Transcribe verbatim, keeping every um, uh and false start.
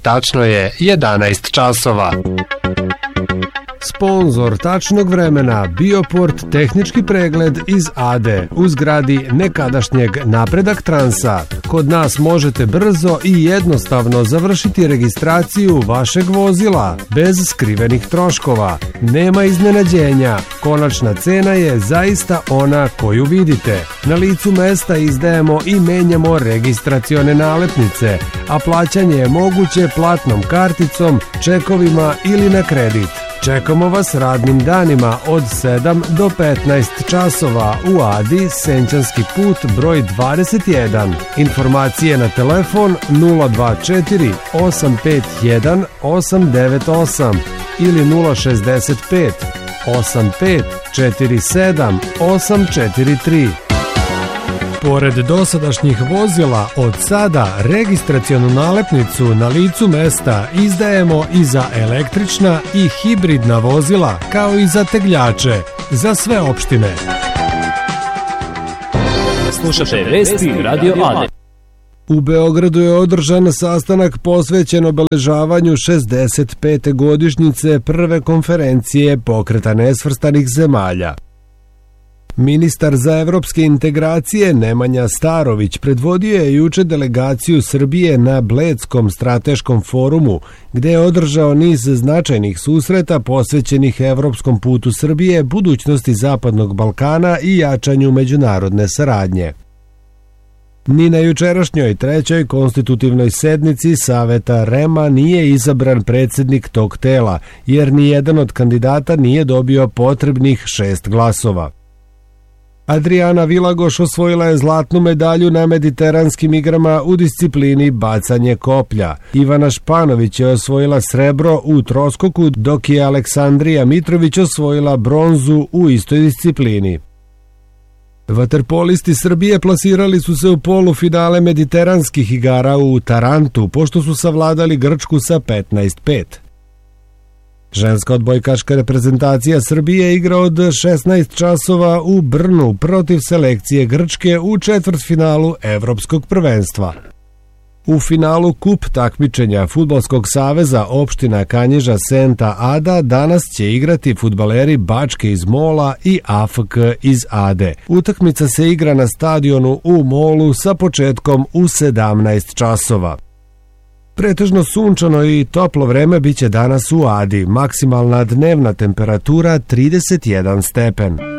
tačno je jedanaest časova. Sponzor tačnog vremena Bioport tehnički pregled iz Ade u zgradi nekadašnjeg Napredak Transa. Kod nas možete brzo i jednostavno završiti registraciju vašeg vozila bez skrivenih troškova. Nema iznenađenja, konačna cena je zaista ona koju vidite. Na licu mesta izdajemo i menjamo registracione nalepnice, a plaćanje je moguće platnom karticom, čekovima ili na kredit. Čekamo vas radnim danima od sedam do petnaest časova u Adi, Senčanski put broj dvadeset jedan. Informacije na telefon nula dva četiri osam pet jedan osam devet osam ili nula šezdeset pet osam pet četiri sedam osam četiri tri. Pored dosadašnjih vozila, od sada registracionu nalepnicu na licu mesta izdajemo i za električna i hibridna vozila, kao i za tegljače, za sve opštine. Slušate vesti Radio Ade. U Beogradu je održan sastanak posvećen obeležavanju šezdeset pete godišnjice prve konferencije Pokreta nesvrstanih zemalja. Ministar za evropske integracije Nemanja Starović predvodio je juče delegaciju Srbije na Bledskom strateškom forumu, gde je održao niz značajnih susreta posvećenih evropskom putu Srbije, budućnosti Zapadnog Balkana i jačanju međunarodne saradnje. Ni na jučerašnjoj trećoj konstitutivnoj sednici Saveta REM-a nije izabran predsednik tog tela, jer ni jedan od kandidata nije dobio potrebnih šest glasova. Adriana Vilagoš osvojila je zlatnu medalju na mediteranskim igrama u disciplini bacanje koplja. Ivana Španović je osvojila srebro u troskoku, dok je Aleksandrija Mitrović osvojila bronzu u istoj disciplini. Vaterpolisti Srbije plasirali su se u polufinale mediteranskih igara u Tarantu, pošto su savladali Grčku sa petnaest pet. Ženska odbojkaška reprezentacija Srbije igra od šesnaest časova u Brnu protiv selekcije Grčke u četvrtfinalu Evropskog prvenstva. U finalu kup takmičenja Fudbalskog saveza opština Kanjiža Senta Ada danas će igrati fudbaleri Bačke iz Mola i A F K iz Ade. Utakmica se igra na stadionu u Molu sa početkom u sedamnaest časova. Pretežno sunčano i toplo vreme biće danas u Adi, maksimalna dnevna temperatura trideset jedan stepen.